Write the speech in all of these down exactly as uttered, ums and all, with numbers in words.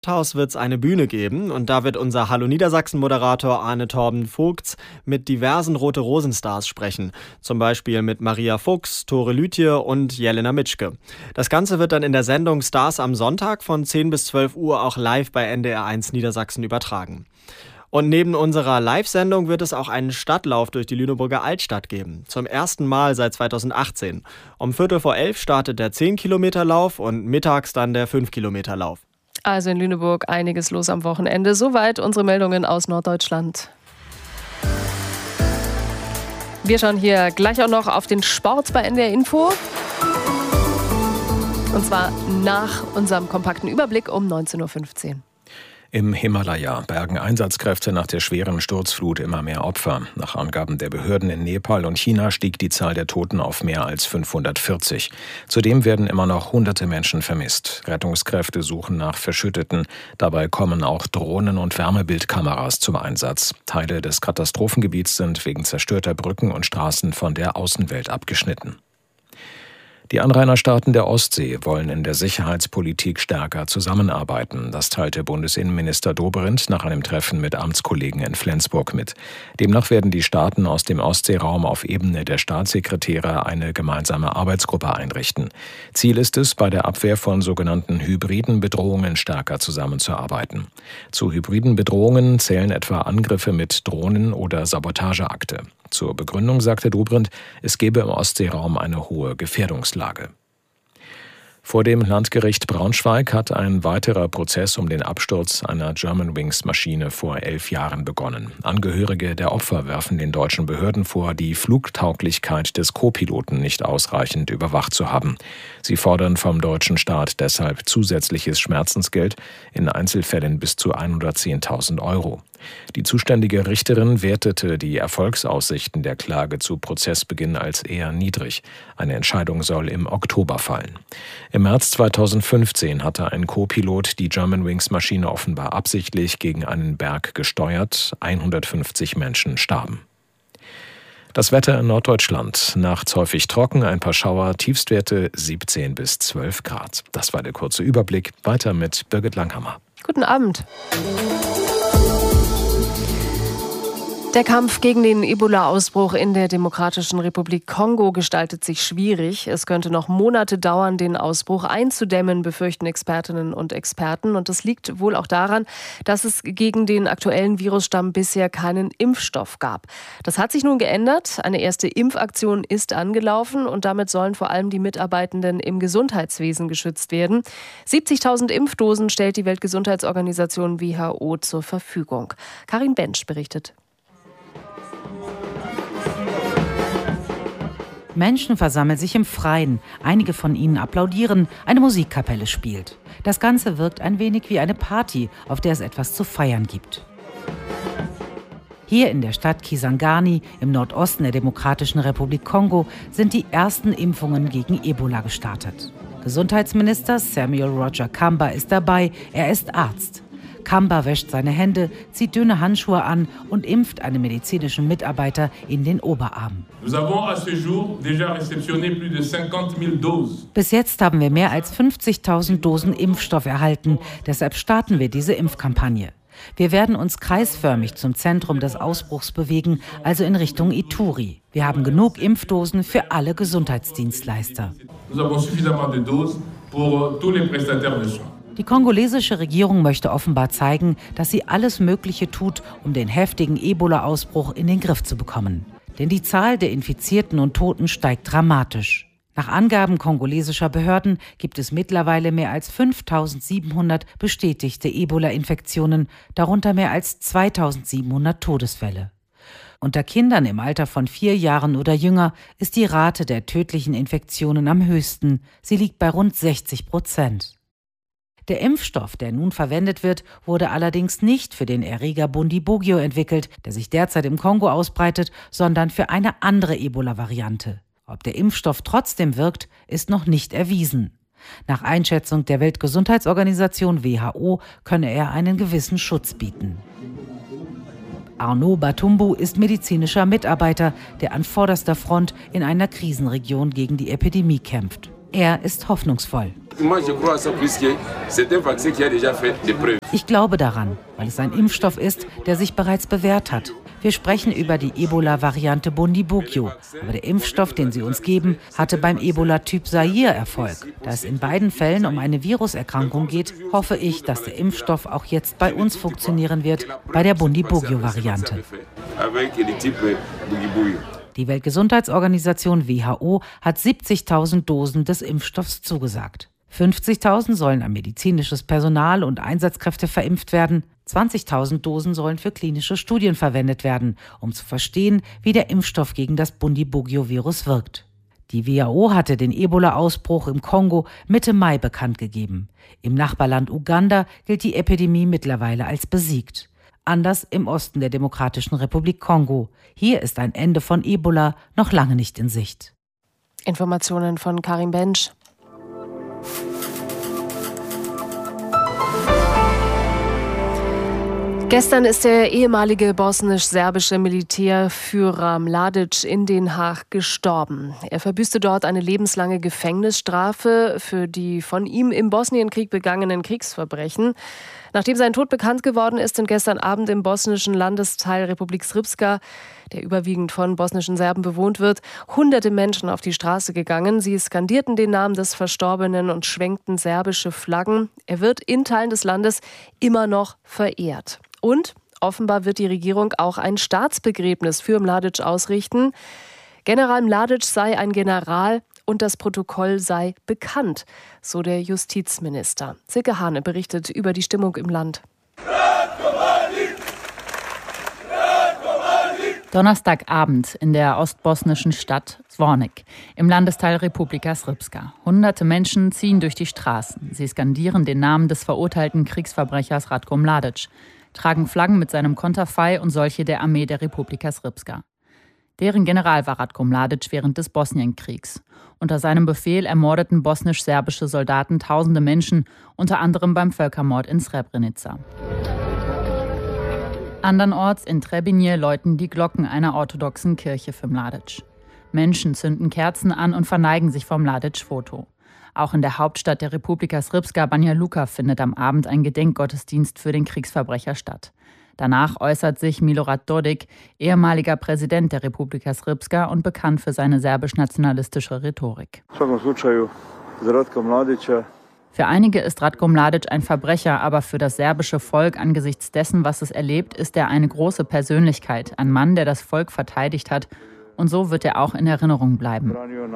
Haus wird es eine Bühne geben und da wird unser Hallo Niedersachsen-Moderator Arne Torben Vogts mit diversen Rote-Rosen-Stars sprechen. Zum Beispiel mit Maria Fuchs, Tore Lütje und Jelena Mitschke. Das Ganze wird dann in der Sendung Stars am Sonntag von zehn bis zwölf Uhr auch live bei N D R eins Niedersachsen übertragen. Und neben unserer Live-Sendung wird es auch einen Stadtlauf durch die Lüneburger Altstadt geben. Zum ersten Mal seit zweitausendachtzehn. Um Viertel vor elf startet der zehn-Kilometer-Lauf und mittags dann der fünf-Kilometer-Lauf. Also in Lüneburg einiges los am Wochenende. Soweit unsere Meldungen aus Norddeutschland. Wir schauen hier gleich auch noch auf den Sport bei N D R Info. Und zwar nach unserem kompakten Überblick um neunzehn Uhr fünfzehn. Im Himalaya bergen Einsatzkräfte nach der schweren Sturzflut immer mehr Opfer. Nach Angaben der Behörden in Nepal und China stieg die Zahl der Toten auf mehr als fünfhundertvierzig. Zudem werden immer noch hunderte Menschen vermisst. Rettungskräfte suchen nach Verschütteten. Dabei kommen auch Drohnen und Wärmebildkameras zum Einsatz. Teile des Katastrophengebiets sind wegen zerstörter Brücken und Straßen von der Außenwelt abgeschnitten. Die Anrainerstaaten der Ostsee wollen in der Sicherheitspolitik stärker zusammenarbeiten. Das teilte Bundesinnenminister Dobrindt nach einem Treffen mit Amtskollegen in Flensburg mit. Demnach werden die Staaten aus dem Ostseeraum auf Ebene der Staatssekretäre eine gemeinsame Arbeitsgruppe einrichten. Ziel ist es, bei der Abwehr von sogenannten hybriden Bedrohungen stärker zusammenzuarbeiten. Zu hybriden Bedrohungen zählen etwa Angriffe mit Drohnen oder Sabotageakte. Zur Begründung sagte Dobrindt, es gebe im Ostseeraum eine hohe Gefährdungslage. Vor dem Landgericht Braunschweig hat ein weiterer Prozess um den Absturz einer Germanwings-Maschine vor elf Jahren begonnen. Angehörige der Opfer werfen den deutschen Behörden vor, die Flugtauglichkeit des Co-Piloten nicht ausreichend überwacht zu haben. Sie fordern vom deutschen Staat deshalb zusätzliches Schmerzensgeld, in Einzelfällen bis zu hundertzehntausend Euro. Die zuständige Richterin wertete die Erfolgsaussichten der Klage zu Prozessbeginn als eher niedrig. Eine Entscheidung soll im Oktober fallen. Im März zweitausendfünfzehn hatte ein Co-Pilot die Germanwings-Maschine offenbar absichtlich gegen einen Berg gesteuert. hundertfünfzig Menschen starben. Das Wetter in Norddeutschland. Nachts häufig trocken, ein paar Schauer, Tiefstwerte siebzehn bis zwölf Grad. Das war der kurze Überblick. Weiter mit Birgit Langhammer. Guten Abend. Der Kampf gegen den Ebola-Ausbruch in der Demokratischen Republik Kongo gestaltet sich schwierig. Es könnte noch Monate dauern, den Ausbruch einzudämmen, befürchten Expertinnen und Experten. Und das liegt wohl auch daran, dass es gegen den aktuellen Virusstamm bisher keinen Impfstoff gab. Das hat sich nun geändert. Eine erste Impfaktion ist angelaufen und damit sollen vor allem die Mitarbeitenden im Gesundheitswesen geschützt werden. siebzigtausend Impfdosen stellt die Weltgesundheitsorganisation W H O zur Verfügung. Karin Bensch berichtet. Menschen versammeln sich im Freien. Einige von ihnen applaudieren. Eine Musikkapelle spielt. Das Ganze wirkt ein wenig wie eine Party, auf der es etwas zu feiern gibt. Hier in der Stadt Kisangani im Nordosten der Demokratischen Republik Kongo sind die ersten Impfungen gegen Ebola gestartet. Gesundheitsminister Samuel Roger Kamba ist dabei. Er ist Arzt. Kamba wäscht seine Hände, zieht dünne Handschuhe an und impft einen medizinischen Mitarbeiter in den Oberarm. Bis jetzt haben wir mehr als fünfzigtausend Dosen Impfstoff erhalten. Deshalb starten wir diese Impfkampagne. Wir werden uns kreisförmig zum Zentrum des Ausbruchs bewegen, also in Richtung Ituri. Wir haben genug Impfdosen für alle Gesundheitsdienstleister. Die kongolesische Regierung möchte offenbar zeigen, dass sie alles Mögliche tut, um den heftigen Ebola-Ausbruch in den Griff zu bekommen. Denn die Zahl der Infizierten und Toten steigt dramatisch. Nach Angaben kongolesischer Behörden gibt es mittlerweile mehr als fünftausendsiebenhundert bestätigte Ebola-Infektionen, darunter mehr als zweitausendsiebenhundert Todesfälle. Unter Kindern im Alter von vier Jahren oder jünger ist die Rate der tödlichen Infektionen am höchsten. Sie liegt bei rund sechzig Prozent. Der Impfstoff, der nun verwendet wird, wurde allerdings nicht für den Erreger Bundibugyo entwickelt, der sich derzeit im Kongo ausbreitet, sondern für eine andere Ebola-Variante. Ob der Impfstoff trotzdem wirkt, ist noch nicht erwiesen. Nach Einschätzung der Weltgesundheitsorganisation W H O könne er einen gewissen Schutz bieten. Arnaud Batumbu ist medizinischer Mitarbeiter, der an vorderster Front in einer Krisenregion gegen die Epidemie kämpft. Er ist hoffnungsvoll. Ich glaube daran, weil es ein Impfstoff ist, der sich bereits bewährt hat. Wir sprechen über die Ebola-Variante Bundibugyo. Aber der Impfstoff, den sie uns geben, hatte beim Ebola-Typ Zaire Erfolg. Da es in beiden Fällen um eine Viruserkrankung geht, hoffe ich, dass der Impfstoff auch jetzt bei uns funktionieren wird, bei der Bundibugyo-Variante. Die Weltgesundheitsorganisation W H O hat siebzigtausend Dosen des Impfstoffs zugesagt. fünfzigtausend sollen an medizinisches Personal und Einsatzkräfte verimpft werden. zwanzigtausend Dosen sollen für klinische Studien verwendet werden, um zu verstehen, wie der Impfstoff gegen das Bundibugyo-Virus wirkt. Die W H O hatte den Ebola-Ausbruch im Kongo Mitte Mai bekannt gegeben. Im Nachbarland Uganda gilt die Epidemie mittlerweile als besiegt. Anders im Osten der Demokratischen Republik Kongo. Hier ist ein Ende von Ebola noch lange nicht in Sicht. Informationen von Karim Bench. Gestern ist der ehemalige bosnisch-serbische Militärführer Mladic in Den Haag gestorben. Er verbüßte dort eine lebenslange Gefängnisstrafe für die von ihm im Bosnienkrieg begangenen Kriegsverbrechen. Nachdem sein Tod bekannt geworden ist, sind gestern Abend im bosnischen Landesteil Republika Srpska, der überwiegend von bosnischen Serben bewohnt wird, hunderte Menschen auf die Straße gegangen. Sie skandierten den Namen des Verstorbenen und schwenkten serbische Flaggen. Er wird in Teilen des Landes immer noch verehrt. Und offenbar wird die Regierung auch ein Staatsbegräbnis für Mladic ausrichten. General Mladic sei ein General und das Protokoll sei bekannt, so der Justizminister. Silke Hane berichtet über die Stimmung im Land. Donnerstagabend in der ostbosnischen Stadt Zvornik im Landesteil Republika Srpska. Hunderte Menschen ziehen durch die Straßen. Sie skandieren den Namen des verurteilten Kriegsverbrechers Ratko Mladic, tragen Flaggen mit seinem Konterfei und solche der Armee der Republika Srpska. Deren General war Ratko Mladic während des Bosnienkriegs. Unter seinem Befehl ermordeten bosnisch-serbische Soldaten tausende Menschen, unter anderem beim Völkermord in Srebrenica. Andernorts in Trebinje läuten die Glocken einer orthodoxen Kirche für Mladic. Menschen zünden Kerzen an und verneigen sich vor Mladic-Foto. Auch in der Hauptstadt der Republika Srpska, Banja Luka, findet am Abend ein Gedenkgottesdienst für den Kriegsverbrecher statt. Danach äußert sich Milorad Dodik, ehemaliger Präsident der Republika Srpska und bekannt für seine serbisch-nationalistische Rhetorik. Für einige ist Ratko Mladic ein Verbrecher, aber für das serbische Volk angesichts dessen, was es erlebt, ist er eine große Persönlichkeit, ein Mann, der das Volk verteidigt hat. Und so wird er auch in Erinnerung bleiben.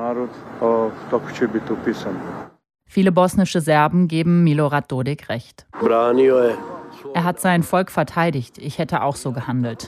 Viele bosnische Serben geben Milorad Dodik recht. Er hat sein Volk verteidigt. Ich hätte auch so gehandelt.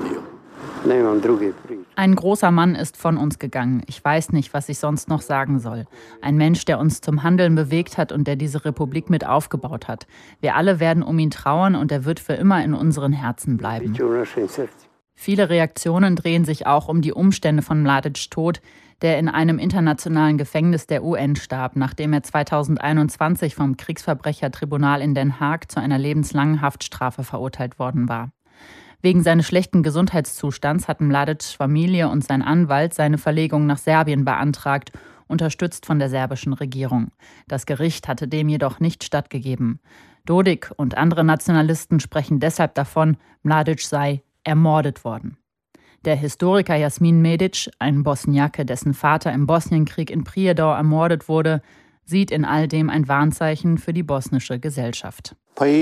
Ein großer Mann ist von uns gegangen. Ich weiß nicht, was ich sonst noch sagen soll. Ein Mensch, der uns zum Handeln bewegt hat und der diese Republik mit aufgebaut hat. Wir alle werden um ihn trauern und er wird für immer in unseren Herzen bleiben. Viele Reaktionen drehen sich auch um die Umstände von Mladics Tod, der in einem internationalen Gefängnis der U N starb, nachdem er zweitausendeinundzwanzig vom Kriegsverbrechertribunal in Den Haag zu einer lebenslangen Haftstrafe verurteilt worden war. Wegen seines schlechten Gesundheitszustands hatten Mladics Familie und sein Anwalt seine Verlegung nach Serbien beantragt, unterstützt von der serbischen Regierung. Das Gericht hatte dem jedoch nicht stattgegeben. Dodik und andere Nationalisten sprechen deshalb davon, Mladic sei ermordet worden. Der Historiker Jasmin Medic, ein Bosniake, dessen Vater im Bosnienkrieg in Prijedor ermordet wurde, sieht in all dem ein Warnzeichen für die bosnische Gesellschaft.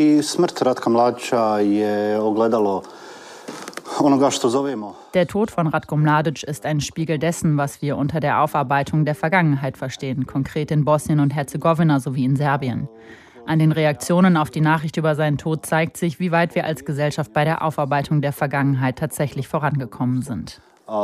Der Tod von Ratko Mladic ist ein Spiegel dessen, was wir unter der Aufarbeitung der Vergangenheit verstehen, konkret in Bosnien und Herzegowina sowie in Serbien. An den Reaktionen auf die Nachricht über seinen Tod zeigt sich, wie weit wir als Gesellschaft bei der Aufarbeitung der Vergangenheit tatsächlich vorangekommen sind.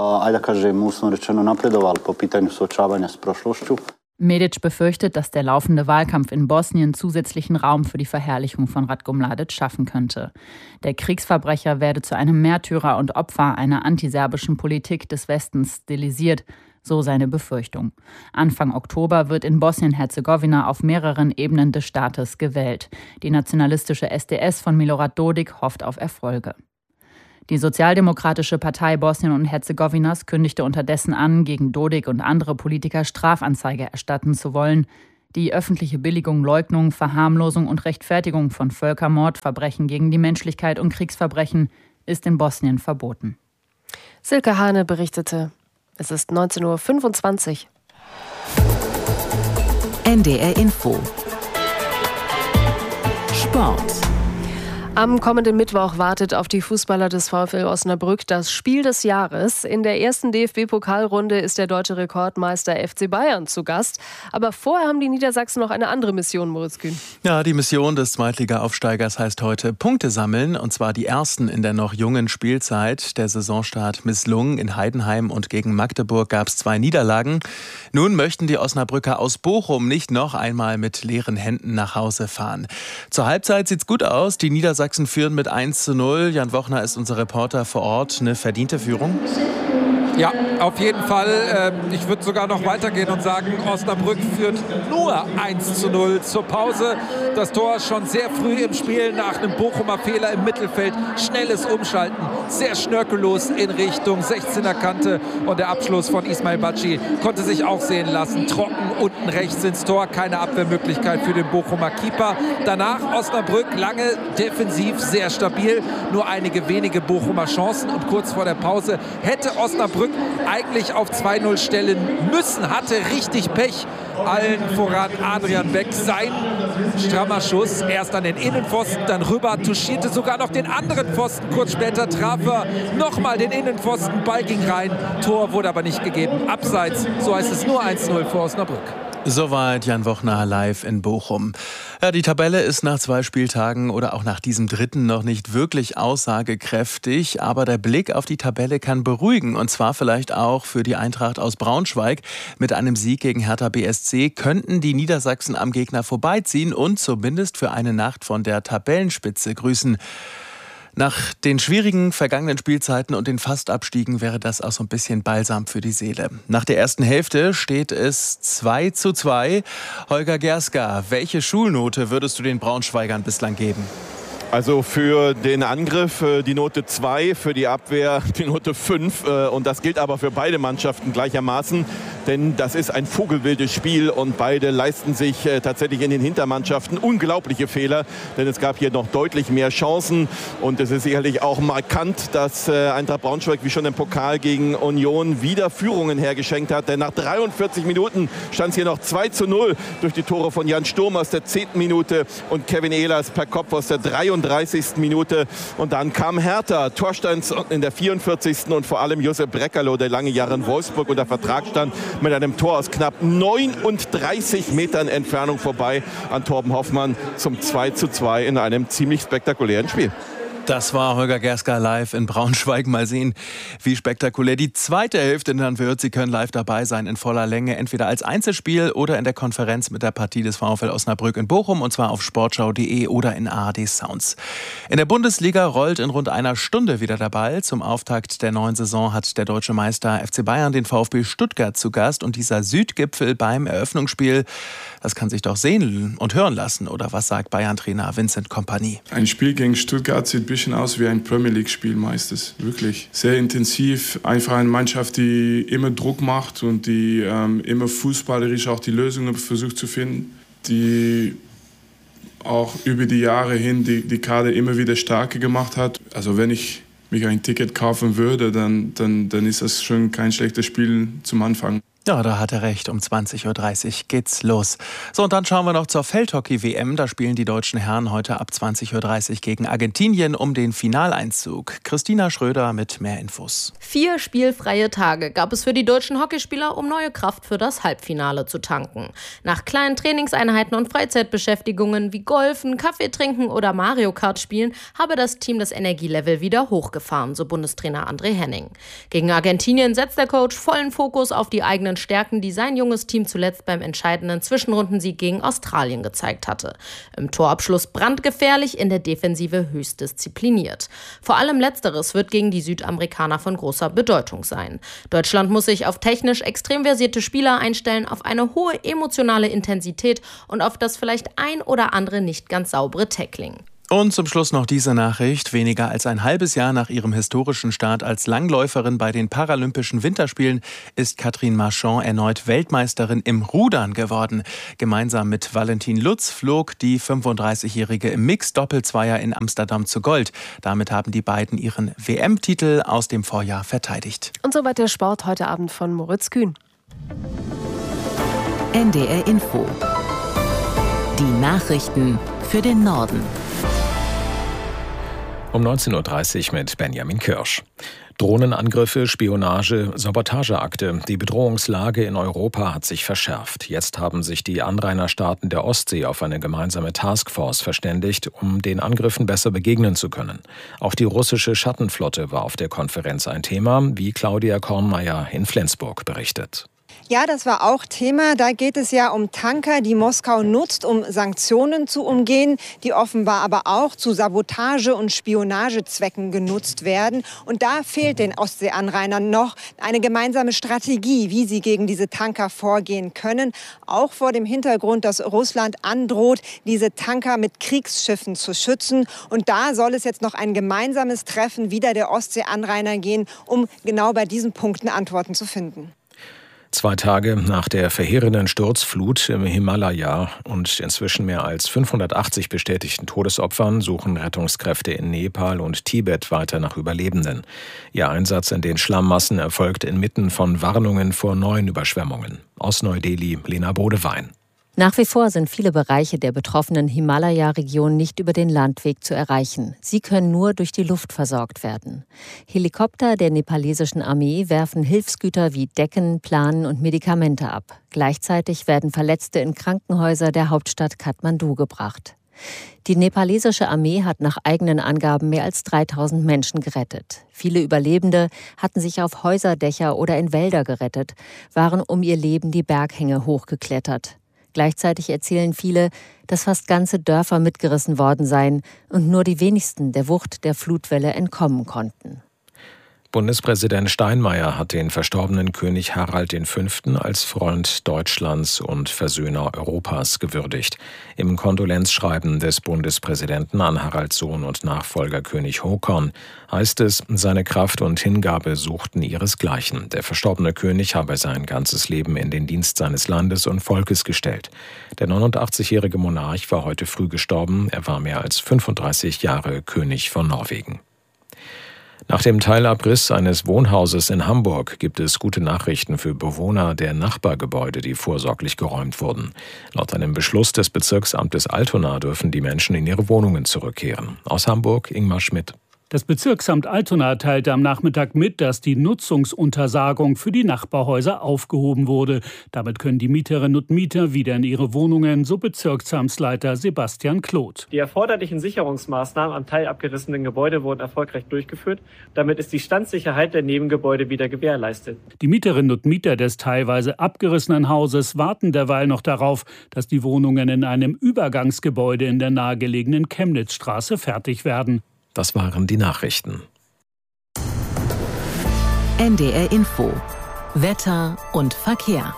Medic befürchtet, dass der laufende Wahlkampf in Bosnien zusätzlichen Raum für die Verherrlichung von Ratko Mladic schaffen könnte. Der Kriegsverbrecher werde zu einem Märtyrer und Opfer einer antiserbischen Politik des Westens stilisiert, so seine Befürchtung. Anfang Oktober wird in Bosnien-Herzegowina auf mehreren Ebenen des Staates gewählt. Die nationalistische S D S von Milorad Dodik hofft auf Erfolge. Die Sozialdemokratische Partei Bosnien und Herzegowinas kündigte unterdessen an, gegen Dodik und andere Politiker Strafanzeige erstatten zu wollen. Die öffentliche Billigung, Leugnung, Verharmlosung und Rechtfertigung von Völkermord, Verbrechen gegen die Menschlichkeit und Kriegsverbrechen ist in Bosnien verboten. Silke Hane berichtete. Es ist neunzehn Uhr fünfundzwanzig. N D R Info. Sport. Am kommenden Mittwoch wartet auf die Fußballer des VfL Osnabrück das Spiel des Jahres. In der ersten D F B-Pokalrunde ist der deutsche Rekordmeister F C Bayern zu Gast. Aber vorher haben die Niedersachsen noch eine andere Mission, Moritz Kühn. Ja, die Mission des Zweitliga-Aufsteigers heißt heute Punkte sammeln. Und zwar die ersten in der noch jungen Spielzeit. Der Saisonstart misslungen. In Heidenheim und gegen Magdeburg gab es zwei Niederlagen. Nun möchten die Osnabrücker aus Bochum nicht noch einmal mit leeren Händen nach Hause fahren. Zur Halbzeit sieht's gut aus. Die Niedersachsen Sachsen führen mit eins zu null. Jan Wochner ist unser Reporter vor Ort. Eine verdiente Führung? Ja, auf jeden Fall. Ich würde sogar noch weitergehen und sagen, Osnabrück führt nur eins zu null zur Pause. Das Tor schon sehr früh im Spiel nach einem Bochumer Fehler im Mittelfeld. Schnelles Umschalten, sehr schnörkellos in Richtung sechzehner Kante. Und der Abschluss von Ismail Bacci konnte sich auch sehen lassen. Trocken unten rechts ins Tor, keine Abwehrmöglichkeit für den Bochumer Keeper. Danach Osnabrück lange defensiv sehr stabil. Nur einige wenige Bochumer Chancen. Und kurz vor der Pause hätte Osnabrück eigentlich auf zwei null stellen müssen, hatte richtig Pech. Allen voran Adrian Beck, sein strammer Schuss, erst an den Innenpfosten, dann rüber, touchierte sogar noch den anderen Pfosten, kurz später traf er nochmal den Innenpfosten, Ball ging rein, Tor wurde aber nicht gegeben, abseits, so heißt es nur eins zu null für Osnabrück. Soweit Jan Wochner live in Bochum. Ja, die Tabelle ist nach zwei Spieltagen oder auch nach diesem dritten noch nicht wirklich aussagekräftig, aber der Blick auf die Tabelle kann beruhigen, und zwar vielleicht auch für die Eintracht aus Braunschweig. Mit einem Sieg gegen Hertha B S C könnten die Niedersachsen am Gegner vorbeiziehen und zumindest für eine Nacht von der Tabellenspitze grüßen. Nach den schwierigen vergangenen Spielzeiten und den Fastabstiegen wäre das auch so ein bisschen Balsam für die Seele. Nach der ersten Hälfte steht es zwei zu zwei. Holger Gerska, welche Schulnote würdest du den Braunschweigern bislang geben? Also für den Angriff die Note zwei, für die Abwehr die Note fünf. Und das gilt aber für beide Mannschaften gleichermaßen. Denn das ist ein vogelwildes Spiel und beide leisten sich tatsächlich in den Hintermannschaften unglaubliche Fehler. Denn es gab hier noch deutlich mehr Chancen. Und es ist sicherlich auch markant, dass Eintracht Braunschweig wie schon im Pokal gegen Union wieder Führungen hergeschenkt hat. Denn nach dreiundvierzig Minuten stand es hier noch zwei zu null durch die Tore von Jan Sturm aus der zehnten Minute und Kevin Ehlers per Kopf aus der dreiunddreißigsten Minute. Und dann kam Hertha, Torsteins in der vierundvierzigsten und vor allem Josep Breckerloh, der lange Jahre in Wolfsburg unter Vertrag stand, mit einem Tor aus knapp neununddreißig Metern Entfernung vorbei an Torben Hoffmann zum zwei zu zwei in einem ziemlich spektakulären Spiel. Das war Holger Gerska live in Braunschweig. Mal sehen, wie spektakulär die zweite Hälfte dann wird. Sie können live dabei sein in voller Länge, entweder als Einzelspiel oder in der Konferenz mit der Partie des VfL Osnabrück in Bochum, und zwar auf sportschau punkt de oder in A R D Sounds. In der Bundesliga rollt in rund einer Stunde wieder der Ball. Zum Auftakt der neuen Saison hat der deutsche Meister F C Bayern den VfB Stuttgart zu Gast. Und dieser Südgipfel beim Eröffnungsspiel, das kann sich doch sehen und hören lassen. Oder was sagt Bayern-Trainer Vincent Kompany? Ein Spiel gegen Stuttgart sieht ein bisschen aus wie ein Premier League-Spiel meistens. Wirklich sehr intensiv. Einfach eine Mannschaft, die immer Druck macht und die ähm, immer fußballerisch auch die Lösungen versucht zu finden. Die auch über die Jahre hin die, die Kader immer wieder stärker gemacht hat. Also wenn ich mich ein Ticket kaufen würde, dann, dann, dann ist das schon kein schlechtes Spiel zum Anfang. Ja, da hat er recht. Um zwanzig Uhr dreißig geht's los. So, und dann schauen wir noch zur Feldhockey-W M. Da spielen die deutschen Herren heute ab zwanzig Uhr dreißig gegen Argentinien um den Finaleinzug. Christina Schröder mit mehr Infos. Vier spielfreie Tage gab es für die deutschen Hockeyspieler, um neue Kraft für das Halbfinale zu tanken. Nach kleinen Trainingseinheiten und Freizeitbeschäftigungen wie Golfen, Kaffee trinken oder Mario Kart spielen, habe das Team das Energielevel wieder hochgefahren, so Bundestrainer André Henning. Gegen Argentinien setzt der Coach vollen Fokus auf die eigenen Stärken, die sein junges Team zuletzt beim entscheidenden Zwischenrundensieg gegen Australien gezeigt hatte. Im Torabschluss brandgefährlich, in der Defensive höchst diszipliniert. Vor allem Letzteres wird gegen die Südamerikaner von großer Bedeutung sein. Deutschland muss sich auf technisch extrem versierte Spieler einstellen, auf eine hohe emotionale Intensität und auf das vielleicht ein oder andere nicht ganz saubere Tackling. Und zum Schluss noch diese Nachricht. Weniger als ein halbes Jahr nach ihrem historischen Start als Langläuferin bei den Paralympischen Winterspielen ist Catherine Marchand erneut Weltmeisterin im Rudern geworden. Gemeinsam mit Valentin Lutz flog die fünfunddreißigjährige im Mixed-Doppelzweier in Amsterdam zu Gold. Damit haben die beiden ihren W M-Titel aus dem Vorjahr verteidigt. Und soweit der Sport heute Abend von Moritz Kühn. N D R Info. Die Nachrichten für den Norden. Um neunzehn Uhr dreißig mit Benjamin Kirsch. Drohnenangriffe, Spionage, Sabotageakte. Die Bedrohungslage in Europa hat sich verschärft. Jetzt haben sich die Anrainerstaaten der Ostsee auf eine gemeinsame Taskforce verständigt, um den Angriffen besser begegnen zu können. Auch die russische Schattenflotte war auf der Konferenz ein Thema, wie Claudia Kornmeier in Flensburg berichtet. Ja, das war auch Thema. Da geht es ja um Tanker, die Moskau nutzt, um Sanktionen zu umgehen, die offenbar aber auch zu Sabotage- und Spionagezwecken genutzt werden. Und da fehlt den Ostseeanrainern noch eine gemeinsame Strategie, wie sie gegen diese Tanker vorgehen können. Auch vor dem Hintergrund, dass Russland androht, diese Tanker mit Kriegsschiffen zu schützen. Und da soll es jetzt noch ein gemeinsames Treffen wieder der Ostseeanrainer gehen, um genau bei diesen Punkten Antworten zu finden. Zwei Tage nach der verheerenden Sturzflut im Himalaya und inzwischen mehr als fünfhundertachtzig bestätigten Todesopfern suchen Rettungskräfte in Nepal und Tibet weiter nach Überlebenden. Ihr Einsatz in den Schlammmassen erfolgt inmitten von Warnungen vor neuen Überschwemmungen. Aus Neu-Delhi, Lena Bodewein. Nach wie vor sind viele Bereiche der betroffenen Himalaya-Region nicht über den Landweg zu erreichen. Sie können nur durch die Luft versorgt werden. Helikopter der nepalesischen Armee werfen Hilfsgüter wie Decken, Planen und Medikamente ab. Gleichzeitig werden Verletzte in Krankenhäuser der Hauptstadt Kathmandu gebracht. Die nepalesische Armee hat nach eigenen Angaben mehr als dreitausend Menschen gerettet. Viele Überlebende hatten sich auf Häuserdächer oder in Wälder gerettet, waren um ihr Leben die Berghänge hochgeklettert. Gleichzeitig erzählen viele, dass fast ganze Dörfer mitgerissen worden seien und nur die wenigsten der Wucht der Flutwelle entkommen konnten. Bundespräsident Steinmeier hat den verstorbenen König Harald der Fünfte als Freund Deutschlands und Versöhner Europas gewürdigt. Im Kondolenzschreiben des Bundespräsidenten an Haralds Sohn und Nachfolger König Håkon heißt es, seine Kraft und Hingabe suchten ihresgleichen. Der verstorbene König habe sein ganzes Leben in den Dienst seines Landes und Volkes gestellt. Der neunundachtzigjährige Monarch war heute früh gestorben. Er war mehr als fünfunddreißig Jahre König von Norwegen. Nach dem Teilabriss eines Wohnhauses in Hamburg gibt es gute Nachrichten für Bewohner der Nachbargebäude, die vorsorglich geräumt wurden. Laut einem Beschluss des Bezirksamtes Altona dürfen die Menschen in ihre Wohnungen zurückkehren. Aus Hamburg Ingmar Schmidt. Das Bezirksamt Altona teilte am Nachmittag mit, dass die Nutzungsuntersagung für die Nachbarhäuser aufgehoben wurde. Damit können die Mieterinnen und Mieter wieder in ihre Wohnungen, so Bezirksamtsleiter Sebastian Kloth. Die erforderlichen Sicherungsmaßnahmen am teilabgerissenen Gebäude wurden erfolgreich durchgeführt. Damit ist die Standsicherheit der Nebengebäude wieder gewährleistet. Die Mieterinnen und Mieter des teilweise abgerissenen Hauses warten derweil noch darauf, dass die Wohnungen in einem Übergangsgebäude in der nahegelegenen Chemnitzstraße fertig werden. Das waren die Nachrichten. N D R Info. Wetter und Verkehr.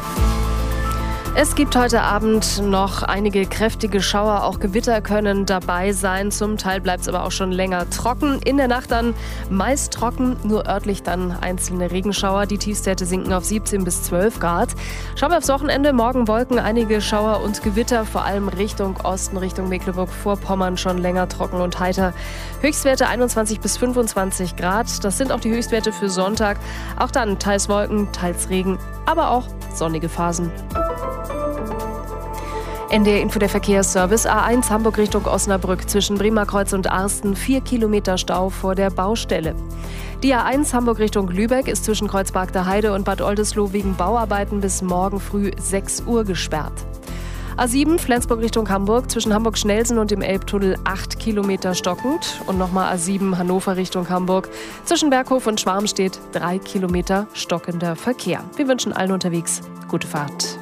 Es gibt heute Abend noch einige kräftige Schauer, auch Gewitter können dabei sein. Zum Teil bleibt es aber auch schon länger trocken. In der Nacht dann meist trocken, nur örtlich dann einzelne Regenschauer. Die Tiefstwerte sinken auf siebzehn bis zwölf Grad. Schauen wir aufs Wochenende. Morgen Wolken, einige Schauer und Gewitter, vor allem Richtung Osten, Richtung Mecklenburg-Vorpommern schon länger trocken und heiter. Höchstwerte einundzwanzig bis fünfundzwanzig Grad. Das sind auch die Höchstwerte für Sonntag. Auch dann teils Wolken, teils Regen, aber auch sonnige Phasen. N D R Info, der Verkehrsservice. A eins Hamburg Richtung Osnabrück zwischen Bremerkreuz und Arsten. Vier Kilometer Stau vor der Baustelle. Die A eins Hamburg Richtung Lübeck ist zwischen Kreuzberg der Heide und Bad Oldesloe wegen Bauarbeiten bis morgen früh sechs Uhr gesperrt. A sieben Flensburg Richtung Hamburg zwischen Hamburg-Schnelsen und dem Elbtunnel acht Kilometer stockend. Und nochmal A sieben Hannover Richtung Hamburg zwischen Berghof und Schwarmstedt drei Kilometer stockender Verkehr. Wir wünschen allen unterwegs gute Fahrt.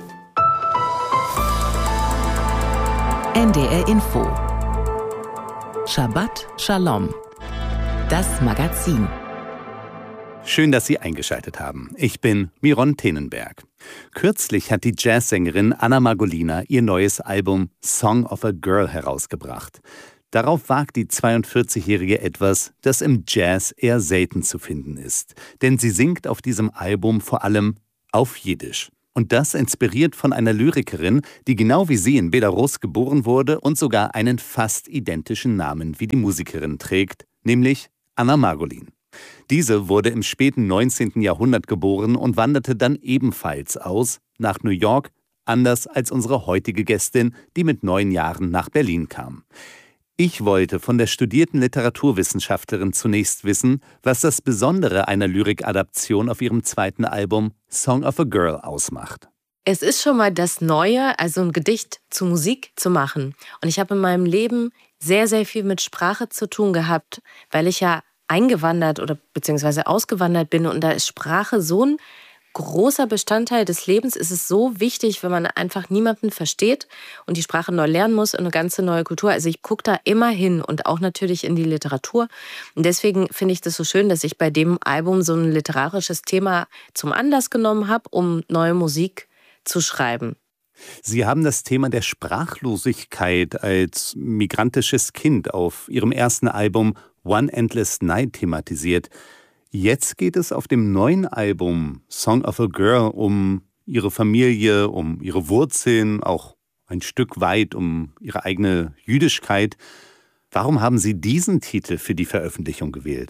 N D R Info. Shabbat Shalom. Das Magazin. Schön, dass Sie eingeschaltet haben. Ich bin Miron Tenenberg. Kürzlich hat die Jazzsängerin Anna Margolina ihr neues Album Song of a Girl herausgebracht. Darauf wagt die zweiundvierzigjährige etwas, das im Jazz eher selten zu finden ist. Denn sie singt auf diesem Album vor allem auf Jiddisch. Und das inspiriert von einer Lyrikerin, die genau wie sie in Belarus geboren wurde und sogar einen fast identischen Namen wie die Musikerin trägt, nämlich Anna Margolin. Diese wurde im späten neunzehnten Jahrhundert geboren und wanderte dann ebenfalls aus nach New York, anders als unsere heutige Gästin, die mit neun Jahren nach Berlin kam. Ich wollte von der studierten Literaturwissenschaftlerin zunächst wissen, was das Besondere einer Lyrikadaption auf ihrem zweiten Album Song of a Girl ausmacht. Es ist schon mal das Neue, also ein Gedicht zu Musik zu machen. Und ich habe in meinem Leben sehr, sehr viel mit Sprache zu tun gehabt, weil ich ja eingewandert oder beziehungsweise ausgewandert bin. Und da ist Sprache so ein großer Bestandteil des Lebens. Es ist so wichtig, wenn man einfach niemanden versteht und die Sprache neu lernen muss und eine ganze neue Kultur. Also ich gucke da immer hin und auch natürlich in die Literatur. Und deswegen finde ich das so schön, dass ich bei dem Album so ein literarisches Thema zum Anlass genommen habe, um neue Musik zu schreiben. Sie haben das Thema der Sprachlosigkeit als migrantisches Kind auf Ihrem ersten Album One Endless Night thematisiert. Jetzt geht es auf dem neuen Album Song of a Girl um ihre Familie, um ihre Wurzeln, auch ein Stück weit um ihre eigene Jüdischkeit. Warum haben Sie diesen Titel für die Veröffentlichung gewählt?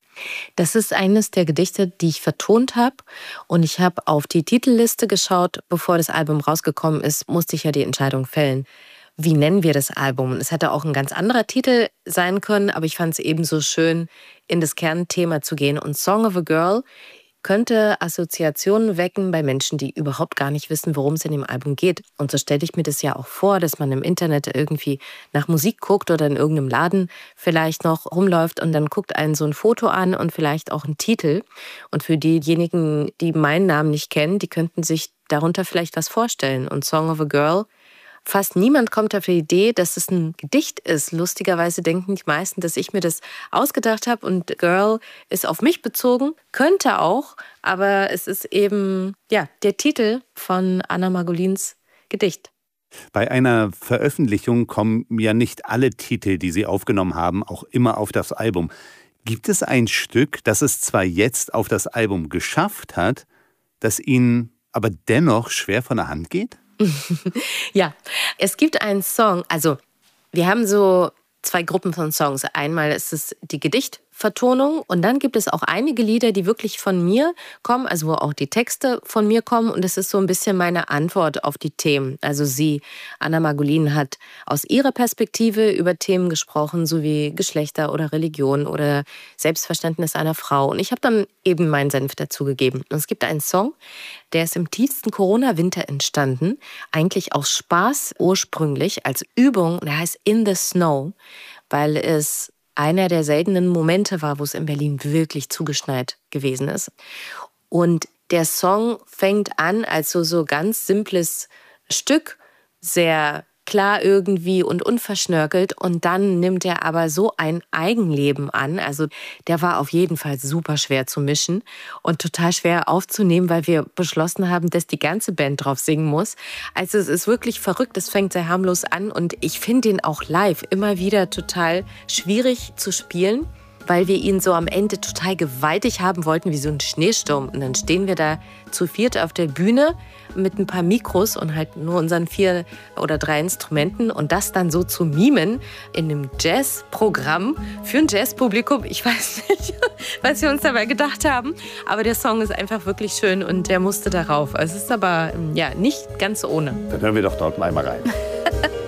Das ist eines der Gedichte, die ich vertont habe. Und ich habe auf die Titelliste geschaut. Bevor das Album rausgekommen ist, musste ich ja die Entscheidung fällen. Wie nennen wir das Album? Es hätte auch ein ganz anderer Titel sein können, aber ich fand es eben so schön, in das Kernthema zu gehen. Und Song of a Girl könnte Assoziationen wecken bei Menschen, die überhaupt gar nicht wissen, worum es in dem Album geht. Und so stelle ich mir das ja auch vor, dass man im Internet irgendwie nach Musik guckt oder in irgendeinem Laden vielleicht noch rumläuft und dann guckt einen so ein Foto an und vielleicht auch einen Titel. Und für diejenigen, die meinen Namen nicht kennen, die könnten sich darunter vielleicht was vorstellen. Und Song of a Girl, fast niemand kommt auf die Idee, dass es ein Gedicht ist. Lustigerweise denken die meisten, dass ich mir das ausgedacht habe und Girl ist auf mich bezogen. Könnte auch, aber es ist eben ja, der Titel von Anna Margolins Gedicht. Bei einer Veröffentlichung kommen ja nicht alle Titel, die Sie aufgenommen haben, auch immer auf das Album. Gibt es ein Stück, das es zwar jetzt auf das Album geschafft hat, das Ihnen aber dennoch schwer von der Hand geht? Ja, es gibt einen Song, also wir haben so zwei Gruppen von Songs. Einmal ist es die Gedichtvertonung und dann gibt es auch einige Lieder, die wirklich von mir kommen, also wo auch die Texte von mir kommen und es ist so ein bisschen meine Antwort auf die Themen. Also sie, Anna Margolin, hat aus ihrer Perspektive über Themen gesprochen, so wie Geschlechter oder Religion oder Selbstverständnis einer Frau und ich habe dann eben meinen Senf dazugegeben. Und es gibt einen Song, der ist im tiefsten Corona-Winter entstanden, eigentlich aus Spaß ursprünglich, als Übung, und der heißt In the Snow, weil es einer der seltenen Momente war, wo es in Berlin wirklich zugeschneit gewesen ist. Und der Song fängt an als so, so ganz simples Stück, sehr klar irgendwie und unverschnörkelt und dann nimmt er aber so ein Eigenleben an. Also der war auf jeden Fall super schwer zu mischen und total schwer aufzunehmen, weil wir beschlossen haben, dass die ganze Band drauf singen muss. Also es ist wirklich verrückt, es fängt sehr harmlos an und ich finde ihn auch live immer wieder total schwierig zu spielen, weil wir ihn so am Ende total gewaltig haben wollten, wie so ein Schneesturm. Und dann stehen wir da zu viert auf der Bühne mit ein paar Mikros und halt nur unseren vier oder drei Instrumenten und das dann so zu mimen in einem Jazzprogramm für ein Jazzpublikum. Ich weiß nicht, was wir uns dabei gedacht haben, aber der Song ist einfach wirklich schön und der musste darauf. Es ist aber ja nicht ganz ohne. Dann hören wir doch dort mal rein.